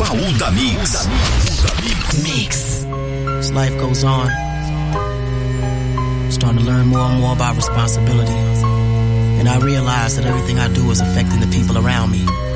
Baú da Mix. Mix. As life goes on, I'm starting to learn more and more about responsibility. And I realize that everything I do is affecting the people around me.